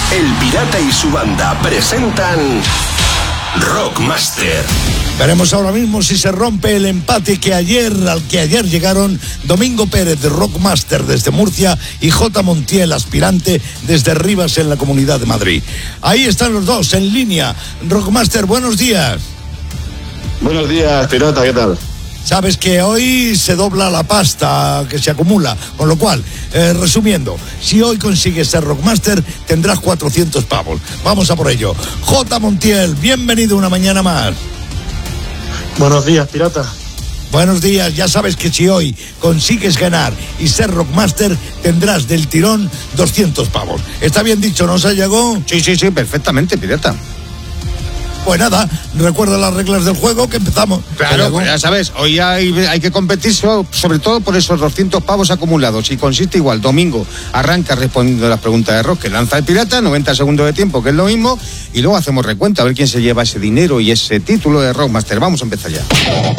El Pirata y su banda presentan Rockmaster. Veremos ahora mismo si se rompe el empate al que ayer llegaron Domingo Pérez de Rockmaster desde Murcia y J. Montiel, aspirante desde Rivas en la Comunidad de Madrid. Ahí están los dos en línea. Rockmaster, buenos días. Buenos días, Pirata, ¿qué tal? Sabes que hoy se dobla la pasta que se acumula, con lo cual, resumiendo, si hoy consigues ser Rockmaster, tendrás 400 pavos. Vamos a por ello. J. Montiel, bienvenido una mañana más. Buenos días, Pirata. Buenos días, ya sabes que si hoy consigues ganar y ser Rockmaster, tendrás del tirón 200 pavos. ¿Está bien dicho, no se llegó? Sí, perfectamente, Pirata. Pues nada, recuerda las reglas del juego que empezamos. Claro, pues ya sabes, hoy hay que competir sobre todo por esos 200 pavos acumulados. Y consiste igual, domingo arranca respondiendo las preguntas de rock que lanza el Pirata, 90 segundos de tiempo, que es lo mismo, y luego hacemos recuento a ver quién se lleva ese dinero y ese título de Rockmaster. Vamos a empezar ya.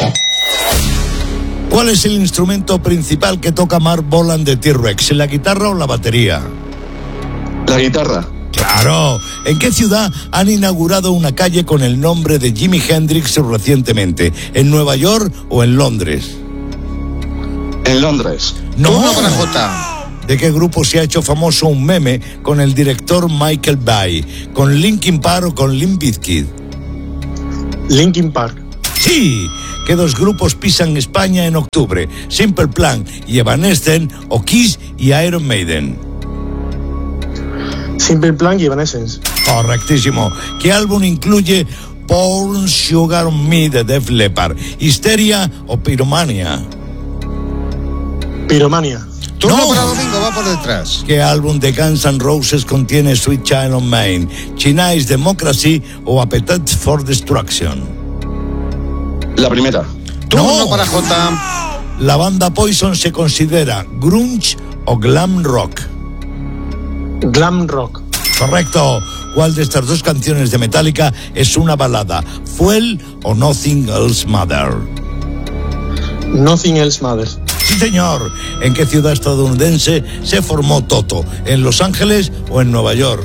¿Cuál es el instrumento principal que toca Mark Bolan de T-Rex? ¿La guitarra o la batería? La guitarra. Claro. ¿En qué ciudad han inaugurado una calle con el nombre de Jimi Hendrix recientemente? ¿En Nueva York o en Londres? En Londres. No. Uno para Jota. ¿De qué grupo se ha hecho famoso un meme con el director Michael Bay? ¿Con Linkin Park o con Limp Bizkit? Linkin Park. Sí. ¿Qué dos grupos pisan España en octubre? Simple Plan y Evanescence, o Kiss y Iron Maiden. Simple Plan y Evanescence. Correctísimo. ¿Qué álbum incluye Pour Sugar on Me de Def Leppard? ¿Histeria o Pyromania? Pyromania. Turno para Domingo, va por detrás. ¿Qué álbum de Guns N' Roses contiene Sweet Child of Mine? ¿Chinese Democracy o Appetite for Destruction? La primera. Turno para Jota. ¿La banda Poison se considera grunge o glam rock? Glam rock. Correcto. ¿Cuál de estas dos canciones de Metallica es una balada? ¿Fuel o Nothing Else Matters? Nothing Else Matters. Sí, señor. ¿En qué ciudad estadounidense se formó Toto? ¿En Los Ángeles o en Nueva York?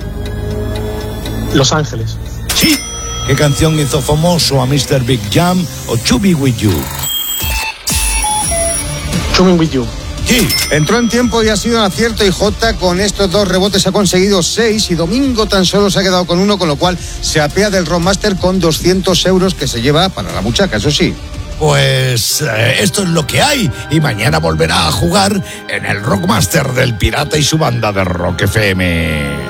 Los Ángeles. Sí. ¿Qué canción hizo famoso a Mr. Big Jam o To Be With You? To Be With You. Sí. Entró en tiempo y ha sido un acierto, y Jota con estos dos rebotes ha conseguido 6 y Domingo tan solo se ha quedado con 1, con lo cual se apea del Rockmaster con 200 euros que se lleva para la muchaca, eso sí. Pues esto es lo que hay, y mañana volverá a jugar en el Rockmaster del Pirata y su banda de Rock FM.